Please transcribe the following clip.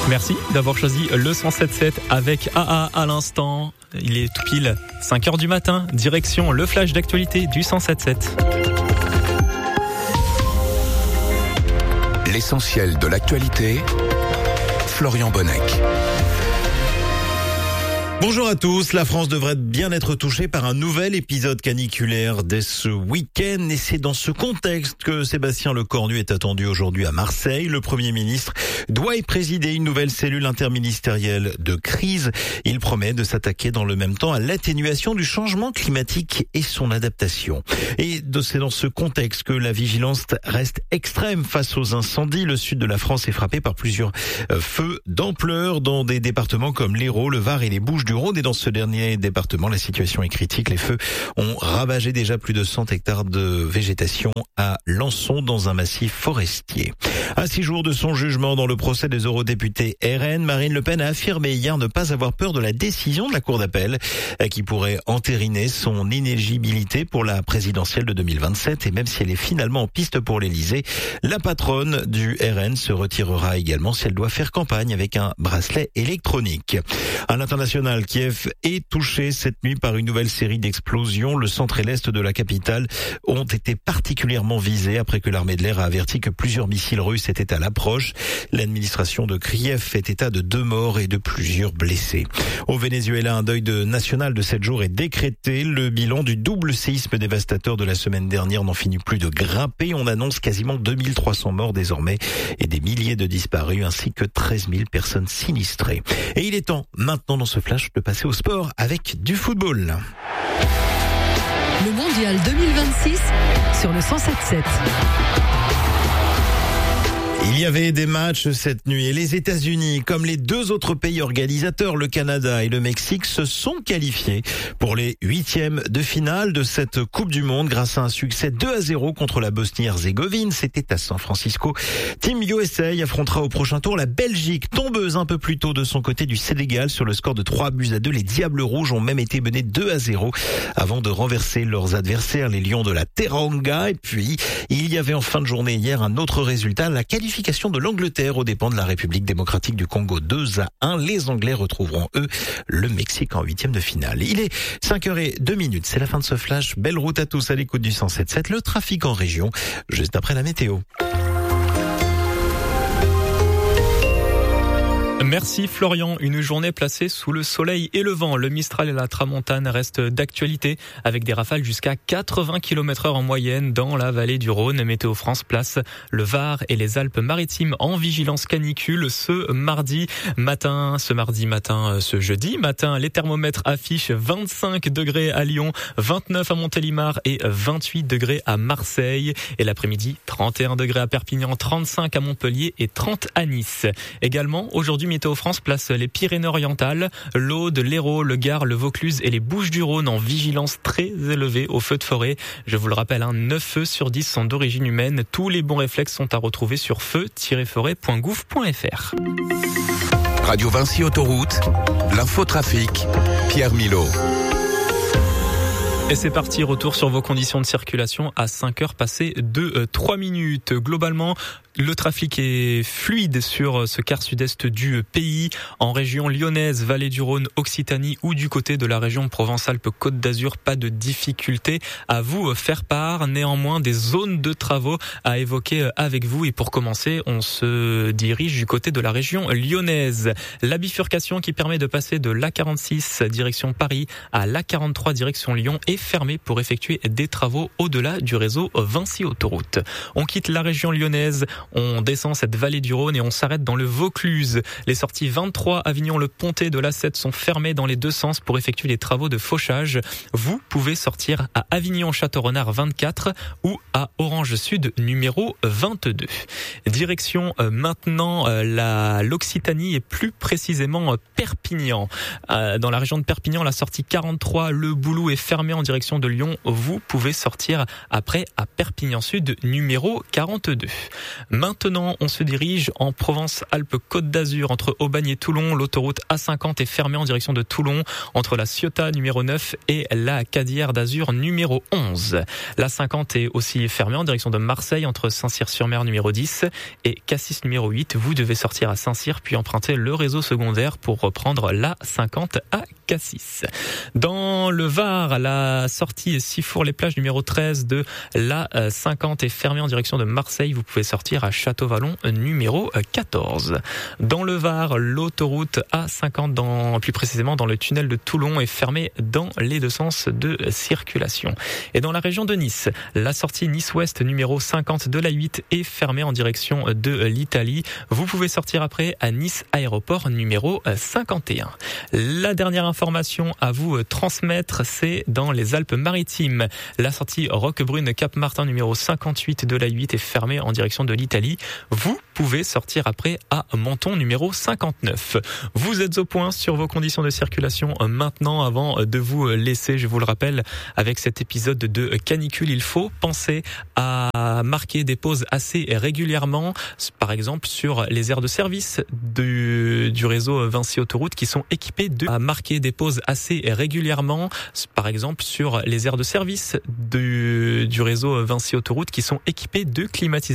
Merci d'avoir choisi le 107.7 avec AA à l'instant. Il est tout pile 5h du matin, direction le flash d'actualité du 107.7. L'essentiel de l'actualité, Florian Bonnec. Bonjour à tous, la France devrait bien être touchée par un nouvel épisode caniculaire dès ce week-end et c'est dans ce contexte que Sébastien Lecornu est attendu aujourd'hui à Marseille. Le Premier ministre doit y présider une nouvelle cellule interministérielle de crise. Il promet de s'attaquer dans le même temps à l'atténuation du changement climatique et son adaptation. Et c'est dans ce contexte que la vigilance reste extrême face aux incendies. Le sud de la France est frappé par plusieurs feux d'ampleur dans des départements comme l'Hérault, le Var et les Bouches-du-Rhône. Et dans ce dernier département, la situation est critique. Les feux ont ravagé déjà plus de 100 hectares de végétation à Lançon dans un massif forestier. À 6 jours de son jugement dans le procès des eurodéputés RN, Marine Le Pen a affirmé hier ne pas avoir peur de la décision de la Cour d'appel qui pourrait entériner son inéligibilité pour la présidentielle de 2027. Et même si elle est finalement en piste pour l'Elysée, la patronne du RN se retirera également si elle doit faire campagne avec un bracelet électronique. À l'international, Kiev est touché cette nuit par une nouvelle série d'explosions. Le centre et l'est de la capitale ont été particulièrement visés après que l'armée de l'air a averti que plusieurs missiles russes étaient à l'approche. L'administration de Kiev fait état de 2 morts et de plusieurs blessés. Au Venezuela, un deuil national de 7 jours est décrété. Le bilan du double séisme dévastateur de la semaine dernière n'en finit plus de grimper. On annonce quasiment 2300 morts désormais et des milliers de disparus ainsi que 13 000 personnes sinistrées. Et il est temps maintenant dans ce flash de passer au sport avec du football. Le mondial 2026 sur le 107.7. Il y avait des matchs cette nuit et les États-Unis, comme les 2 autres pays organisateurs, le Canada et le Mexique, se sont qualifiés pour les 8e de finale de cette Coupe du Monde grâce à un succès 2-0 contre la Bosnie-Herzégovine. C'était à San Francisco. Team USA affrontera au prochain tour la Belgique, tombeuse un peu plus tôt de son côté du Sénégal sur le score de 3-2. Les Diables Rouges ont même été menés 2-0 avant de renverser leurs adversaires, les Lions de la Teranga. Et puis, il y avait en fin de journée hier un autre résultat, la qualification de l'Angleterre aux dépens de la République démocratique du Congo 2-1. Les Anglais retrouveront, eux, le Mexique en 8e de finale. Il est 5h02, c'est la fin de ce flash. Belle route à tous à l'écoute du 107.7. Le trafic en région, juste après la météo. Merci Florian, une journée placée sous le soleil et le vent. Le Mistral et la Tramontane restent d'actualité avec des rafales jusqu'à 80 km/h en moyenne dans la vallée du Rhône. Météo France place le Var et les Alpes-Maritimes en vigilance canicule ce mardi matin, ce jeudi matin. Les thermomètres affichent 25 degrés à Lyon, 29 à Montélimar et 28 degrés à Marseille. Et l'après-midi, 31 degrés à Perpignan, 35 à Montpellier et 30 à Nice. Également, aujourd'hui, Météo France place les Pyrénées-Orientales, l'Aude, l'Hérault, le Gard, le Vaucluse et les Bouches-du-Rhône en vigilance très élevée aux feux de forêt. Je vous le rappelle, 9 feux sur 10 sont d'origine humaine. Tous les bons réflexes sont à retrouver sur feu-forêt.gouv.fr. Radio Vinci Autoroute, l'infotrafic, Pierre Milot. Et c'est parti, retour sur vos conditions de circulation à 5h passées de 3 minutes. Globalement, le trafic est fluide sur ce quart sud-est du pays, en région lyonnaise, Vallée du Rhône, Occitanie ou du côté de la région Provence-Alpes-Côte d'Azur. Pas de difficulté à vous faire part. Néanmoins, des zones de travaux à évoquer avec vous. Et pour commencer, on se dirige du côté de la région lyonnaise. La bifurcation qui permet de passer de l'A46 direction Paris à l'A43 direction Lyon est fermée pour effectuer des travaux au-delà du réseau Vinci Autoroute. On quitte la région lyonnaise. On descend cette vallée du Rhône et on s'arrête dans le Vaucluse. Les sorties 23 Avignon-le Pontet de l'A7 sont fermées dans les 2 sens pour effectuer les travaux de fauchage. Vous pouvez sortir à Avignon-Château-Renard 24 ou à Orange Sud numéro 22. Direction maintenant l'Occitanie et plus précisément Perpignan. Dans la région de Perpignan, la sortie 43 Le Boulou est fermée en direction de Lyon. Vous pouvez sortir après à Perpignan Sud numéro 42. Maintenant, on se dirige en Provence-Alpes-Côte d'Azur entre Aubagne et Toulon. L'autoroute A50 est fermée en direction de Toulon entre la Ciotat numéro 9 et la Cadière d'Azur numéro 11. La 50 est aussi fermée en direction de Marseille entre Saint-Cyr-sur-Mer numéro 10 et Cassis numéro 8. Vous devez sortir à Saint-Cyr puis emprunter le réseau secondaire pour reprendre la 50 à Cassis. Dans le Var, la sortie Sifour-les-Plages numéro 13 de la 50 est fermée en direction de Marseille. Vous pouvez sortir à Château-Vallon numéro 14. Dans le Var, l'autoroute A50, plus précisément dans le tunnel de Toulon, est fermée dans les deux sens de circulation. Et dans la région de Nice, la sortie Nice-Ouest numéro 50 de la 8 est fermée en direction de l'Italie. Vous pouvez sortir après à Nice Aéroport numéro 51. La dernière information à vous transmettre, c'est dans les Alpes-Maritimes. La sortie Roquebrune-Cap-Martin numéro 58 de la 8 est fermée en direction de l'Italie. Vous pouvez sortir après à Menton numéro 59. Vous êtes au point sur vos conditions de circulation maintenant. Avant de vous laisser, je vous le rappelle, avec cet épisode de canicule, il faut penser à marquer des pauses assez régulièrement, par exemple sur les aires de service du réseau Vinci Autoroute qui sont équipées à marquer des pauses assez régulièrement, par exemple sur les aires de service du réseau Vinci Autoroute qui sont équipées de climatisation.